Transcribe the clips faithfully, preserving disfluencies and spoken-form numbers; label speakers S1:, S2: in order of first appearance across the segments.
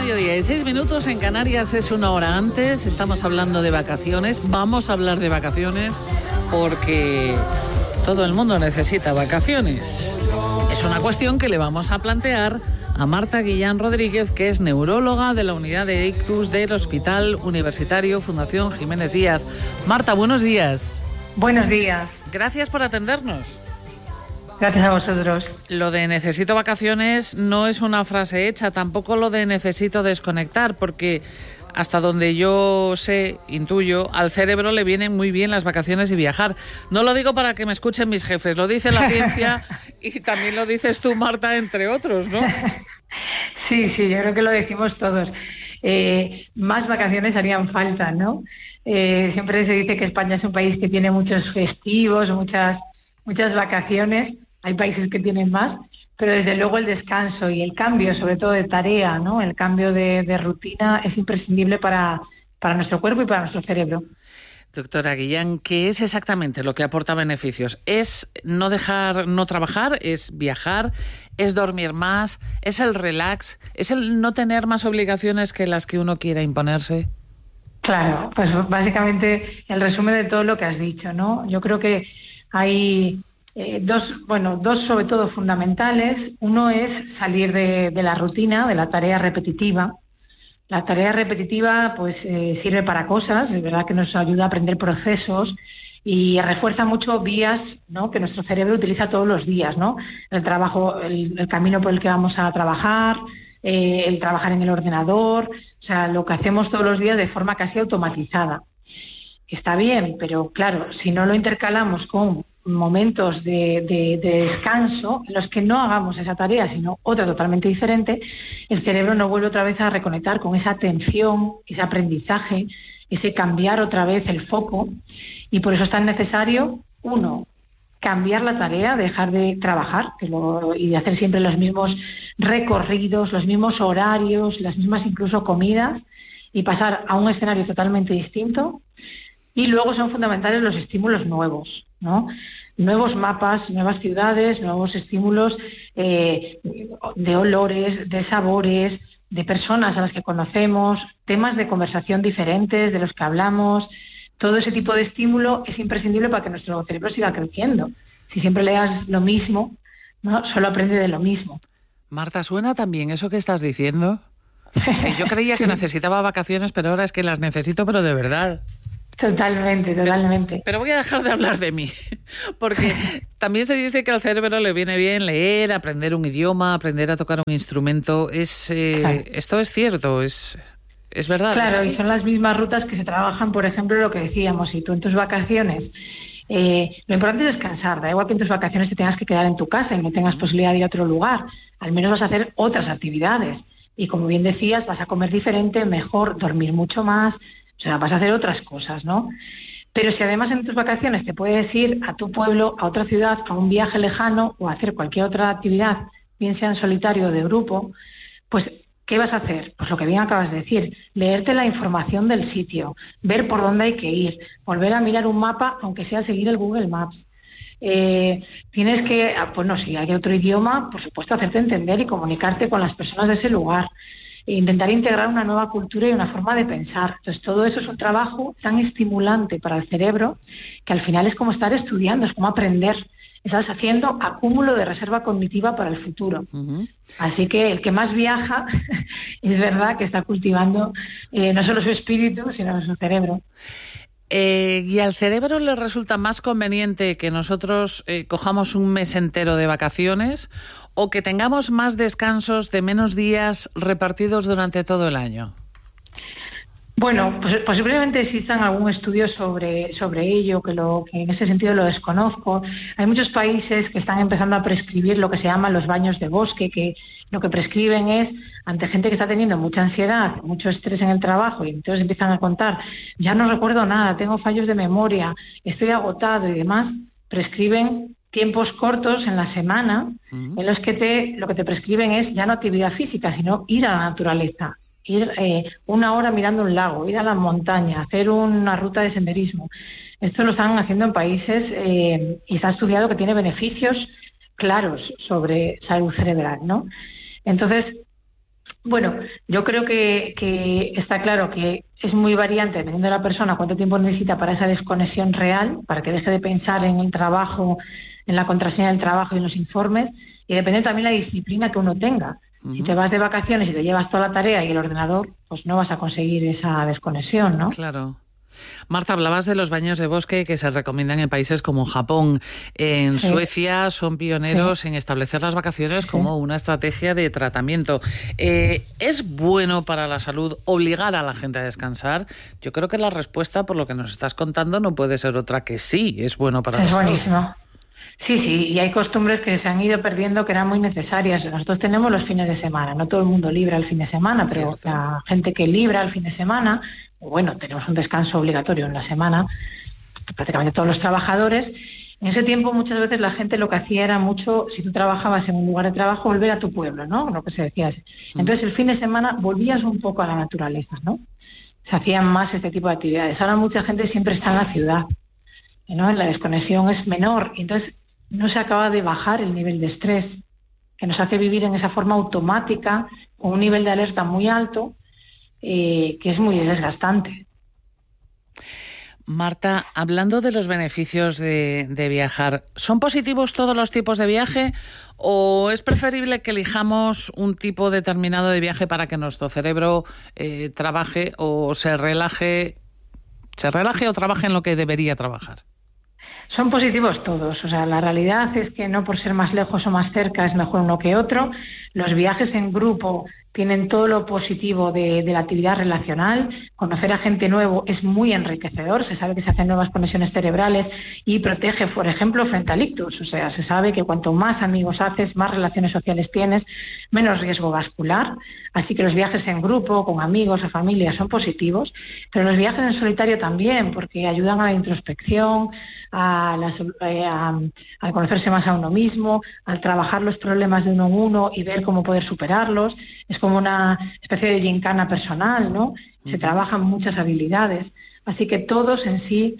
S1: mediodía y seis minutos, en Canarias es una hora antes. Estamos hablando de vacaciones. Vamos a hablar de vacaciones porque todo el mundo necesita vacaciones. Es una cuestión que le vamos a plantear a Marta Guillán Rodríguez, que es neuróloga de la unidad de ictus del Hospital Universitario Fundación Jiménez Díaz. Marta, buenos días.
S2: Buenos días.
S1: Gracias por atendernos.
S2: Gracias a vosotros.
S1: Lo de necesito vacaciones no es una frase hecha, tampoco lo de necesito desconectar, porque hasta donde yo sé, intuyo, al cerebro le vienen muy bien las vacaciones y viajar. No lo digo para que me escuchen mis jefes, lo dice la ciencia y también lo dices tú, Marta, entre otros, ¿no?
S2: Sí, sí, yo creo que lo decimos todos. Eh, más vacaciones harían falta, ¿no? Eh, siempre se dice que España es un país que tiene muchos festivos, muchas, muchas vacaciones. Hay países que tienen más, pero desde luego el descanso y el cambio, sobre todo de tarea, ¿no? El cambio de, de rutina es imprescindible para, para nuestro cuerpo y para nuestro cerebro.
S1: Doctora Guillán, ¿qué es exactamente lo que aporta beneficios? ¿Es no dejar, no trabajar? ¿Es viajar? ¿Es dormir más? ¿Es el relax? ¿Es el no tener más obligaciones que las que uno quiera imponerse?
S2: Claro, pues básicamente el resumen de todo lo que has dicho, ¿no? Yo creo que hay eh, dos, bueno, dos sobre todo fundamentales. Uno es salir de, de la rutina, de la tarea repetitiva. La tarea repetitiva pues eh, sirve para cosas, es verdad que nos ayuda a aprender procesos y refuerza mucho vías, ¿no?, que nuestro cerebro utiliza todos los días, ¿no? El trabajo, el, el camino por el que vamos a trabajar, eh, el trabajar en el ordenador, o sea, lo que hacemos todos los días de forma casi automatizada. Está bien, pero claro, si no lo intercalamos con momentos de, de, de descanso en los que no hagamos esa tarea, sino otra totalmente diferente, el cerebro no vuelve otra vez a reconectar con esa atención, ese aprendizaje, ese cambiar otra vez el foco, y por eso es tan necesario, uno, cambiar la tarea, dejar de trabajar que lo, y de hacer siempre los mismos recorridos, los mismos horarios, las mismas incluso comidas, y pasar a un escenario totalmente distinto. Y luego son fundamentales los estímulos nuevos, ¿no? Nuevos mapas, nuevas ciudades, nuevos estímulos eh, de olores, de sabores, de personas a las que conocemos, temas de conversación diferentes de los que hablamos. Todo ese tipo de estímulo es imprescindible para que nuestro cerebro siga creciendo. Si siempre le das lo mismo, ¿no?, solo aprende de lo mismo.
S1: Marta, ¿suena también eso que estás diciendo? Que yo creía que necesitaba vacaciones, pero ahora es que las necesito, pero de verdad.
S2: Totalmente, totalmente.
S1: Pero, pero voy a dejar de hablar de mí, porque también se dice que al cerebro le viene bien leer, aprender un idioma, aprender a tocar un instrumento. Es eh, claro. Esto es cierto, es, es verdad.
S2: Claro,
S1: ¿es así?
S2: Y son las mismas rutas que se trabajan, por ejemplo, lo que decíamos, si tú en tus vacaciones, eh, lo importante es descansar, da igual que en tus vacaciones te tengas que quedar en tu casa y no tengas posibilidad de ir a otro lugar, al menos vas a hacer otras actividades. Y como bien decías, vas a comer diferente, mejor, dormir mucho más. O sea, vas a hacer otras cosas, ¿no? Pero si además en tus vacaciones te puedes ir a tu pueblo, a otra ciudad, a un viaje lejano o a hacer cualquier otra actividad, bien sea en solitario o de grupo, pues ¿qué vas a hacer? Pues lo que bien acabas de decir, leerte la información del sitio, ver por dónde hay que ir, volver a mirar un mapa, aunque sea seguir el Google Maps. Eh, tienes que, pues no, si hay otro idioma, por supuesto, hacerte entender y comunicarte con las personas de ese lugar. Intentar integrar una nueva cultura y una forma de pensar. Entonces, todo eso es un trabajo tan estimulante para el cerebro que al final es como estar estudiando, es como aprender. Estás haciendo acúmulo de reserva cognitiva para el futuro. Uh-huh. Así que el que más viaja es verdad que está cultivando eh, no solo su espíritu, sino su cerebro.
S1: Eh, ¿Y al cerebro le resulta más conveniente que nosotros eh, cojamos un mes entero de vacaciones o que tengamos más descansos de menos días repartidos durante todo el año?
S2: Bueno, pues posiblemente existan algún estudio sobre sobre ello, que, lo, que en ese sentido lo desconozco. Hay muchos países que están empezando a prescribir lo que se llaman los baños de bosque, que lo que prescriben es, ante gente que está teniendo mucha ansiedad, mucho estrés en el trabajo, y entonces empiezan a contar, ya no recuerdo nada, tengo fallos de memoria, estoy agotado y demás, prescriben tiempos cortos en la semana, uh-huh. en los que te lo que te prescriben es ya no actividad física, sino ir a la naturaleza. Ir eh, una hora mirando un lago, ir a la montaña, hacer una ruta de senderismo. Esto lo están haciendo en países eh, y está estudiado que tiene beneficios claros sobre salud cerebral, ¿no? Entonces, Bueno, yo creo que, que está claro que es muy variante dependiendo de la persona cuánto tiempo necesita para esa desconexión real, para que deje de pensar en el trabajo, en la contraseña del trabajo y en los informes, y depende también de la disciplina que uno tenga. Uh-huh. Si te vas de vacaciones y te llevas toda la tarea y el ordenador, pues no vas a conseguir esa desconexión, ¿no?
S1: Claro. Marta, hablabas de los baños de bosque que se recomiendan en países como Japón. En sí. Suecia son pioneros sí. en establecer las vacaciones sí. como una estrategia de tratamiento. Eh, ¿Es bueno para la salud obligar a la gente a descansar? Yo creo que la respuesta, por lo que nos estás contando, no puede ser otra que sí, es bueno para
S2: es
S1: la
S2: buenísimo.
S1: salud.
S2: Sí, sí, y hay costumbres que se han ido perdiendo que eran muy necesarias. Nosotros tenemos los fines de semana, no todo el mundo libra el fin de semana, pero Cierto. La gente que libra el fin de semana, bueno, tenemos un descanso obligatorio en la semana, prácticamente todos los trabajadores. En ese tiempo muchas veces la gente lo que hacía era mucho, si tú trabajabas en un lugar de trabajo, volver a tu pueblo, ¿no? Lo que se decía. Entonces el fin de semana volvías un poco a la naturaleza, ¿no? Se hacían más este tipo de actividades. Ahora mucha gente siempre está en la ciudad, ¿no? La desconexión es menor, y entonces no se acaba de bajar el nivel de estrés, que nos hace vivir en esa forma automática, con un nivel de alerta muy alto, eh, que es muy desgastante.
S1: Marta, hablando de los beneficios de, de viajar, ¿son positivos todos los tipos de viaje o es preferible que elijamos un tipo determinado de viaje para que nuestro cerebro eh, trabaje o se relaje, se relaje o trabaje en lo que debería trabajar?
S2: Son positivos todos, o sea, la realidad es que no por ser más lejos o más cerca es mejor uno que otro. Los viajes en grupo tienen todo lo positivo de, de la actividad relacional. Conocer a gente nuevo es muy enriquecedor, se sabe que se hacen nuevas conexiones cerebrales y protege, por ejemplo, frente al ictus. O sea, se sabe que cuanto más amigos haces, más relaciones sociales tienes, menos riesgo vascular. Así que los viajes en grupo, con amigos o familia, son positivos, pero los viajes en solitario también, porque ayudan a la introspección, a, la, a, a conocerse más a uno mismo, al trabajar los problemas de uno en uno y ver cómo poder superarlos. Es como una especie de gincana personal, ¿no? Se trabajan muchas habilidades. Así que todos en sí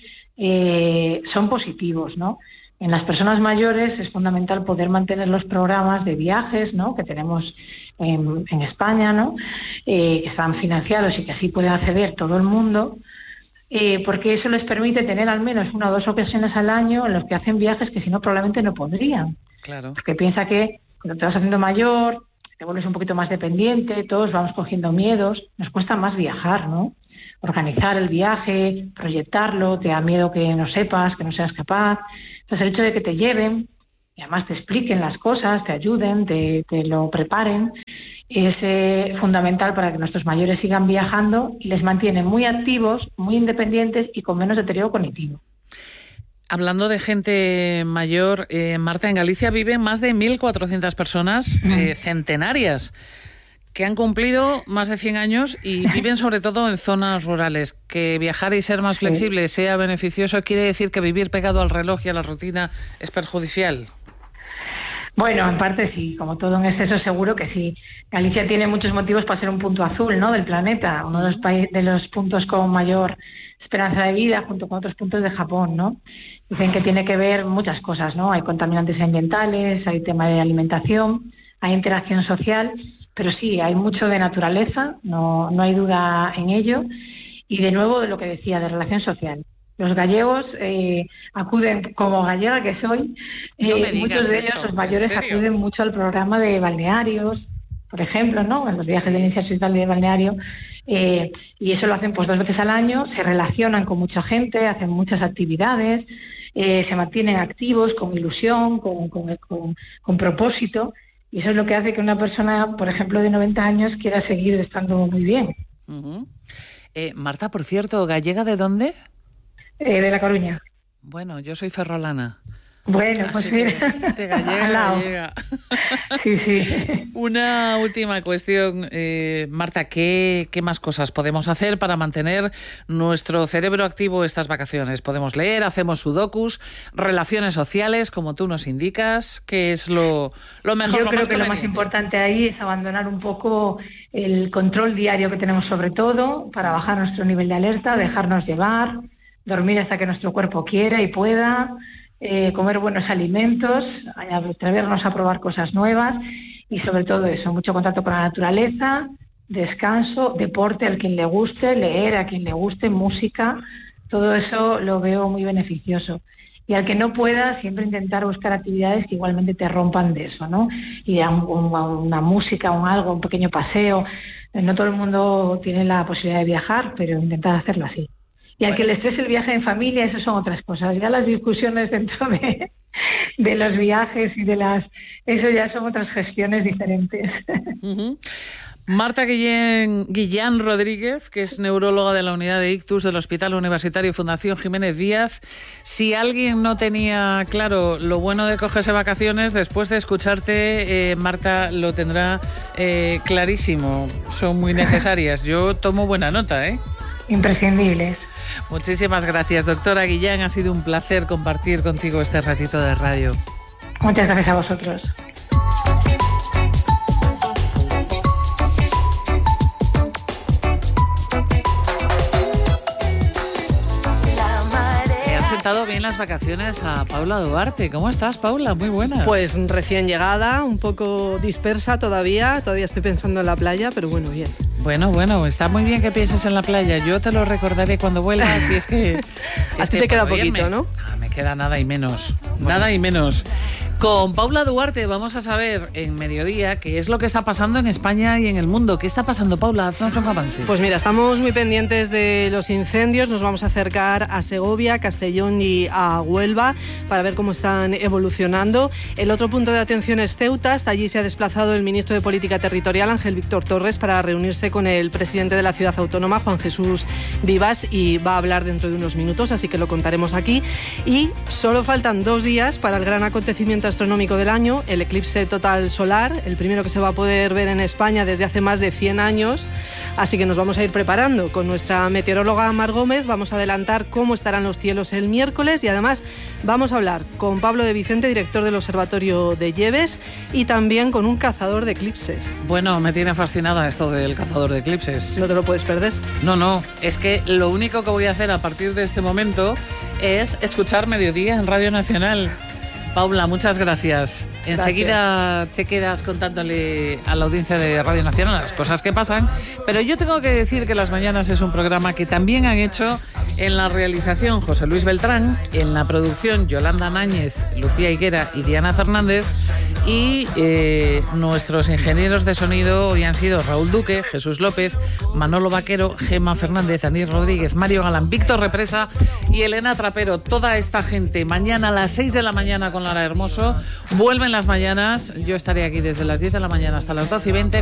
S2: eh, son positivos, ¿no? En las personas mayores es fundamental poder mantener los programas de viajes, ¿no? Que tenemos en, en España, ¿no? Eh, que están financiados y que así puede acceder todo el mundo, eh, porque eso les permite tener al menos una o dos ocasiones al año en los que hacen viajes que si no probablemente no podrían.
S1: Claro.
S2: Porque piensa que cuando te vas haciendo mayor, te vuelves un poquito más dependiente, todos vamos cogiendo miedos, nos cuesta más viajar, ¿no? Organizar el viaje, proyectarlo, te da miedo que no sepas, que no seas capaz. Entonces el hecho de que te lleven y además te expliquen las cosas, te ayuden, te, te lo preparen, es eh, fundamental para que nuestros mayores sigan viajando y les mantiene muy activos, muy independientes y con menos deterioro cognitivo.
S1: Hablando de gente mayor, eh, Marta, en Galicia viven más de mil cuatrocientas personas eh, centenarias que han cumplido más de cien años y viven sobre todo en zonas rurales. Que viajar y ser más flexible sí. sea beneficioso, ¿quiere decir que vivir pegado al reloj y a la rutina es perjudicial?
S2: Bueno, en parte sí, como todo en exceso seguro que sí. Galicia tiene muchos motivos para ser un punto azul, ¿no?, del planeta, uno de los, pa- de los puntos con mayor esperanza de vida, junto con otros puntos de Japón, ¿no? Dicen que tiene que ver muchas cosas, ¿no? Hay contaminantes ambientales, hay tema de alimentación, hay interacción social, pero sí, hay mucho de naturaleza, no, no hay duda en ello, y de nuevo de lo que decía, de relación social. Los gallegos eh, acuden, como gallega que soy, eh,
S1: no
S2: muchos de ellos,
S1: eso,
S2: los mayores, acuden mucho al programa de balnearios, por ejemplo, ¿no?, en los viajes sí. de iniciación de balneario, eh, y eso lo hacen pues dos veces al año, se relacionan con mucha gente, hacen muchas actividades, eh, se mantienen activos, con ilusión, con, con, con, con propósito, y eso es lo que hace que una persona, por ejemplo, de noventa años quiera seguir estando muy bien.
S1: Uh-huh. eh, Marta, por cierto, ¿gallega de dónde?
S2: Eh, de La Coruña.
S1: Bueno, yo soy ferrolana.
S2: Bueno, pues
S1: Así
S2: mira.
S1: que te gallega, gallega.
S2: Sí, sí.
S1: Una última cuestión, eh, Marta, ¿qué, ¿qué más cosas podemos hacer para mantener nuestro cerebro activo estas vacaciones? ¿Podemos leer, hacemos sudokus, relaciones sociales, como tú nos indicas? ¿Qué es lo, lo mejor,
S2: Yo
S1: lo
S2: creo
S1: más
S2: que lo más importante ahí es abandonar un poco el control diario que tenemos sobre todo, para bajar nuestro nivel de alerta, dejarnos llevar, dormir hasta que nuestro cuerpo quiera y pueda, eh, comer buenos alimentos, atrevernos a probar cosas nuevas y sobre todo eso, mucho contacto con la naturaleza, descanso, deporte al quien le guste, leer a quien le guste, música, todo eso lo veo muy beneficioso. Y al que no pueda, siempre intentar buscar actividades que igualmente te rompan de eso, ¿no? Y a, un, a una música, un algo, un pequeño paseo. No todo el mundo tiene la posibilidad de viajar, pero intentar hacerlo así. Y al que le estrese el viaje en familia, eso son otras cosas. Ya las discusiones dentro de, de los viajes y de las... Eso ya son otras gestiones diferentes.
S1: Uh-huh. Marta Guillén, Guillán Rodríguez, que es neuróloga de la unidad de ictus del Hospital Universitario Fundación Jiménez Díaz. Si alguien no tenía claro lo bueno de cogerse vacaciones, después de escucharte, eh, Marta, lo tendrá eh, clarísimo. Son muy necesarias. Yo tomo buena nota, ¿eh?
S2: Imprescindibles.
S1: Muchísimas gracias, doctora Guillán. Ha sido un placer compartir contigo este ratito de radio.
S2: Muchas gracias a vosotros.
S1: Estado bien las vacaciones a Paula Duarte. ¿Cómo estás, Paula? Muy buenas.
S3: Pues recién llegada, un poco dispersa todavía. Todavía estoy pensando en la playa, pero bueno, bien.
S1: Bueno, bueno, está muy bien que pienses en la playa. Yo te lo recordaré cuando vuelvas. Si es que... Si
S3: a
S1: es
S3: ti
S1: que
S3: te queda
S1: poquito,
S3: me, ¿no?
S1: Ah, me queda nada y menos. Bueno. Nada y menos. Con Paula Duarte vamos a saber en Mediodía qué es lo que está pasando en España y en el mundo. ¿Qué está pasando, Paula? Haznos un avance.
S3: Pues mira, estamos muy pendientes de los incendios. Nos vamos a acercar a Segovia, Castellón y a Huelva para ver cómo están evolucionando. El otro punto de atención es Ceuta. Hasta allí se ha desplazado el ministro de Política Territorial, Ángel Víctor Torres, para reunirse con el presidente de la ciudad autónoma, Juan Jesús Vivas, y va a hablar dentro de unos minutos, así que lo contaremos aquí. Y solo faltan dos días para el gran acontecimiento astronómico del año, el eclipse total solar, el primero que se va a poder ver en España desde hace más de cien años, así que nos vamos a ir preparando. Con nuestra meteoróloga Mar Gómez vamos a adelantar cómo estarán los cielos el miércoles y además vamos a hablar con Pablo de Vicente, director del Observatorio de Lleves, y también con un cazador de eclipses.
S1: Bueno, me tiene fascinada esto del cazador de eclipses.
S3: No te lo puedes perder.
S1: No, no, es que lo único que voy a hacer a partir de este momento es escuchar Mediodía en Radio Nacional. Paula, muchas gracias. Enseguida gracias. Te quedas contándole a la audiencia de Radio Nacional las cosas que pasan, pero yo tengo que decir que Las Mañanas es un programa que también han hecho en la realización José Luis Beltrán, en la producción Yolanda Náñez, Lucía Higuera y Diana Fernández, y eh, nuestros ingenieros de sonido hoy han sido Raúl Duque, Jesús López, Manolo Vaquero, Gemma Fernández, Anís Rodríguez, Mario Galán, Víctor Represa y Elena Trapero. Toda esta gente mañana a las seis de la mañana con Lara Hermoso. Vuelven Las Mañanas. Yo estaré aquí desde las diez de la mañana hasta las doce y veinte.